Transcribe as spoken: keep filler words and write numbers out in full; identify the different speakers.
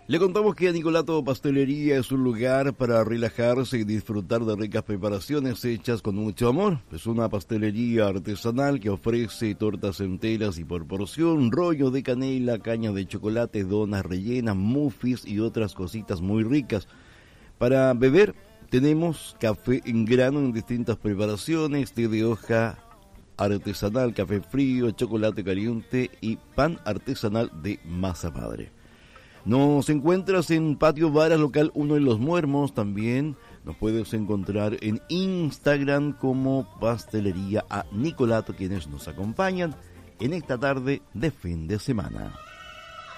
Speaker 1: Le contamos que Nicolato Pastelería es un lugar para relajarse y disfrutar de ricas preparaciones hechas con mucho amor. Es una pastelería artesanal que ofrece tortas enteras y por porción, rollo de canela, caña de chocolate, donas rellenas, muffins y otras cositas muy ricas. Para beber tenemos café en grano en distintas preparaciones, té de hoja artesanal, café frío, chocolate caliente y pan artesanal de masa madre. Nos encuentras en Patio Varas, local uno en Los Muermos. También nos puedes encontrar en Instagram como Pastelería a Nicolato, quienes nos acompañan en esta tarde de fin de semana.